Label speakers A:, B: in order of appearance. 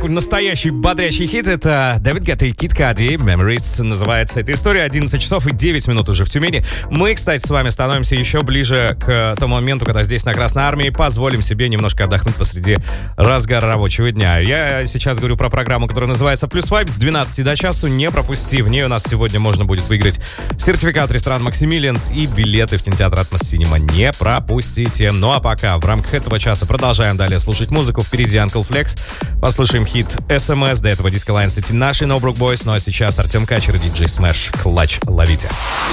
A: настоящий бодрящий хит. Это Дэвид Гетта и Кид Кади. Memories называется эта история. 11 часов и 9 минут уже в Тюмени. Мы, кстати, с вами становимся еще ближе к тому моменту, когда здесь, на Красной Армии, позволим себе немножко отдохнуть посреди разгара рабочего дня. Я сейчас говорю про программу, которая называется «Плюс Вайб» с 12 до часу. Не пропусти. В ней у нас сегодня можно будет выиграть сертификат ресторан «Максимилианс» и билеты в кинотеатр «Атмос Синема». Не пропустите. Ну а пока в рамках этого часа продолжаем далее слушать музыку. Впереди Uncle Flex. Послушаем хит SMS, до этого Disco Line City, наши No Brook Boys. Ну а сейчас Артем Качер и DJ Smash. Клатч, ловите.